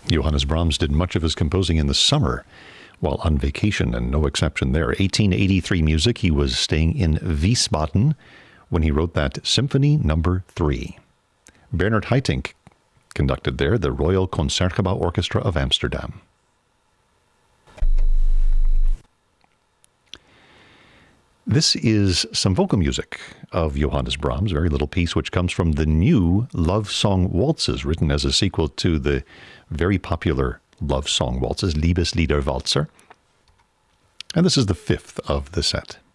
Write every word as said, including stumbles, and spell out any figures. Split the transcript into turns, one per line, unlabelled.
Johannes Brahms did much of his composing in the summer while on vacation, and no exception there. eighteen eighty-three music, he was staying in Wiesbaden when he wrote that Symphony Number three. Bernard Haitink conducted there the Royal Concertgebouw Orchestra of Amsterdam. This is some vocal music of Johannes Brahms, a very little piece which comes from the new Love Song Waltzes, written as a sequel to the very popular Love Song Waltzes, Liebeslieder Walzer. And this is the fifth of the set.